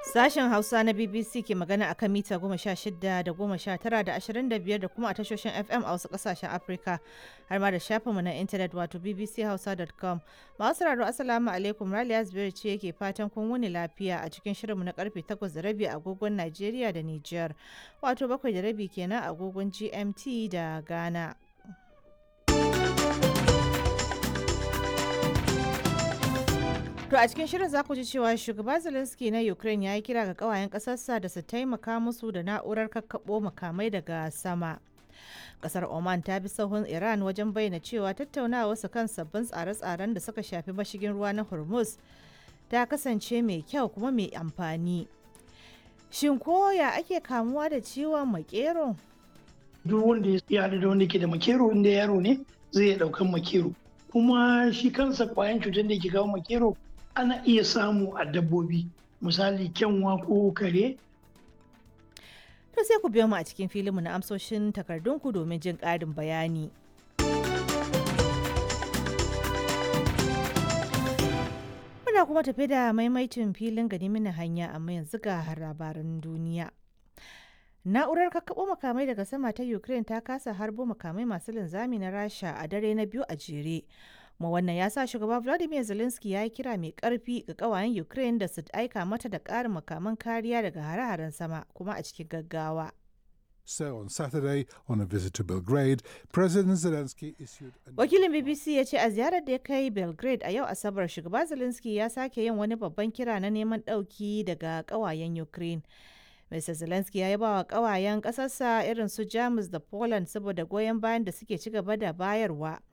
Sashen Hausa na BBC ke magana a kan mita 16 da 19 da 25 da kuma a tashoshin FM a wasu ƙasashen Afirka har ma da shafinmu na intanet wato bbchausa.com. Masu sauraro Assalamu alaikum, Raliya Zubairu ce yake fatan kun wuni lafiya a cikin shirinmu na karfe 8:30 agogon Najeriya da Nijar, wato 7:30 kenan agogon GMT da Ghana. To a cikin shirin za ku ji cewa shugaba Zelensky na Ukraine ya yi kira ga kawayen ƙasarsa da su taimaka musu da na'urar kakkaɓo makamai daga sama. Ƙasar Oman ta bi sahun Iran wajen bayyana cewa tattaunawa su kan sabbin tsare-tsaren da suka shafi mashigin ruwa na Hormuz ta kasance mai kyau kuma mai amfani. Shin koya ake kamuwa da ciwon makero? Duk wanda ya haɗu da wanda ke da makero, inda yaro ne zai iya ɗaukan makero. Kuma shi kansa ƙwayan cutar da ke kawo makero ana iya samu a dabbobi, misali kyanwa ko kare. To sai ku biyo mu a cikin filinmu na amsoshin takardunku domin jin ƙarin bayani. Muna kuma tafi da maimaitin filin gani mini hanya, amma yanzu ga labaran duniya. Na'urar kakkaɓo makamai daga sama ta Ukraine ta kasa harbo makamai masu linzami na Rasha a dare na biyu a jere. Kuma wannan ya sa shugaba Vladimir Zelensky ya yi kira mai ƙarfi ga ƙawayen Ukraine da su aika mata da ƙarin makaman kariya daga hare-haren sama kuma a cikin gaggawa. So on Saturday, on a visit to Belgrade, President Zelensky issued Wakilin BBC ya ce a ziyarar da ya kai Belgrade a yau Asabar, shugaba Zelensky ya sake yin wani babban kira na neman ɗauki daga ƙawayen Ukraine. Mr. Zelensky ya yaba wa ƙawayen ƙasarsa irin su Jamus da Poland saboda goyon bayan da suke ci gaba da bayarwa.